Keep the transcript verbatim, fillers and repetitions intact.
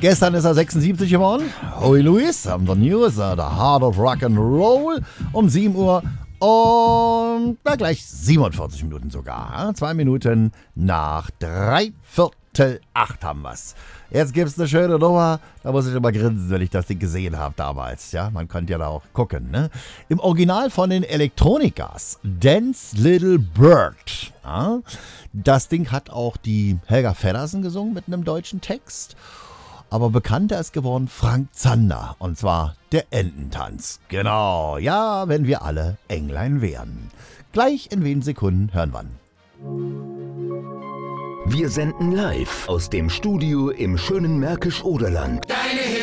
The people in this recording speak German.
gestern ist er sechsundsiebzig geworden. Howie Lewis, um the News, uh, the Heart of Rock and Roll, um sieben Uhr und na, gleich siebenundvierzig Minuten sogar. Zwei Minuten nach drei Viertel acht haben wir's. Jetzt gibt's eine schöne Nummer, da muss ich immer grinsen, wenn ich das Ding gesehen habe damals. Ja, man konnte ja da auch gucken, ne? Im Original von den Electronicas, Dance Little Bird. Ja? Das Ding hat auch die Helga Feddersen gesungen mit einem deutschen Text. Aber bekannter ist geworden Frank Zander, und zwar der Ententanz. Genau, ja, wenn wir alle Englein wären. Gleich in wenigen Sekunden hören wir. Wir senden live aus dem Studio im schönen Märkisch-Oderland. Deine